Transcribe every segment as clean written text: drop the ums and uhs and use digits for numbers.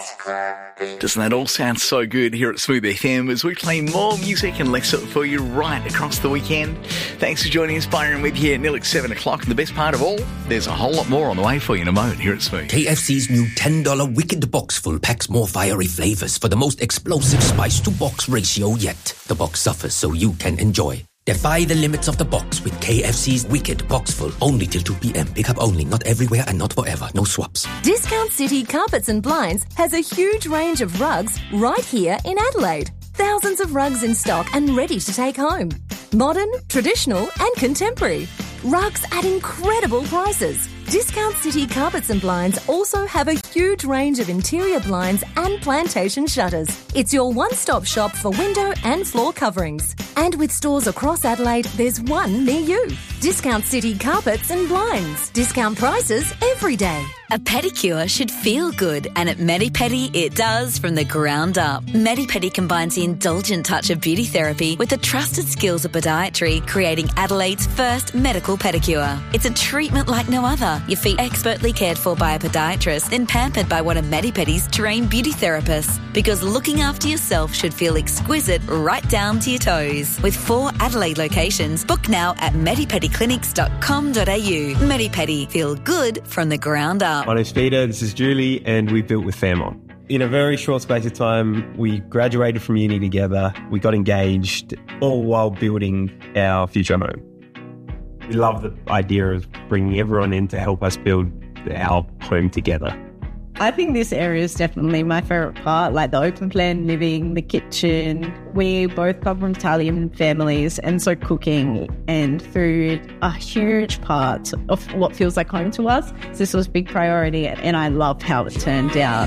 Doesn't that all sound so good here at Smooth FM as we play more music and less of it for you right across the weekend? Thanks for joining us, Byron, with you at nearly 7 o'clock. And the best part of all, there's a whole lot more on the way for you in a moment here at Smooth. KFC's new $10 Wicked Box Full packs more fiery flavours for the most explosive spice-to-box ratio yet. The box suffers so you can enjoy. Defy the limits of the box with KFC's Wicked Box Full. Only till 2 p.m. Pick up only, not everywhere and not forever. No swaps. Discount City Carpets and Blinds has a huge range of rugs right here in Adelaide. Thousands of rugs in stock and ready to take home. Modern, traditional and contemporary. Rugs at incredible prices. Discount City Carpets and Blinds also have a huge range of interior blinds and plantation shutters. It's your one-stop shop for window and floor coverings. And with stores across Adelaide, there's one near you. Discount City Carpets and Blinds. Discount prices every day. A pedicure should feel good, and at Medipedi it does from the ground up. Medipedi combines the indulgent touch of beauty therapy with the trusted skills of podiatry, creating Adelaide's first medical pedicure. It's a treatment like no other. Your feet expertly cared for by a podiatrist, then pampered by one of Medipedi's trained beauty therapists. Because looking after yourself should feel exquisite right down to your toes. With 4 Adelaide locations, book now at medipediclinics.com.au. Medipedi, feel good from the ground up. My name's Peter, this is Julie, and we built with Fairmont. In a very short space of time, we graduated from uni together, we got engaged, all while building our future home. We love the idea of bringing everyone in to help us build our home together. I think this area is definitely my favourite part, like the open plan living, the kitchen. We both come from Italian families, and so cooking and food are a huge part of what feels like home to us. So this was a big priority, and I loved how it turned out.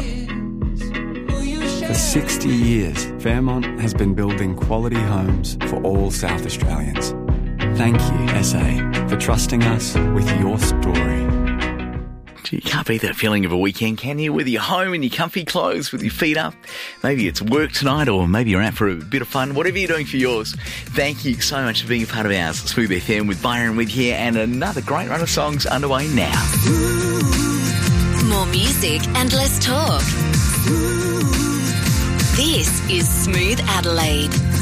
For 60 years, Fairmont has been building quality homes for all South Australians. Thank you, SA, for trusting us with your story. You can't beat that feeling of a weekend, can you? With your home in your comfy clothes, with your feet up. Maybe it's work tonight, or maybe you're out for a bit of fun. Whatever you're doing for yours, thank you so much for being a part of ours. Smooth FM with Byron with here, and another great run of songs underway now. More music and less talk. This is Smooth Adelaide.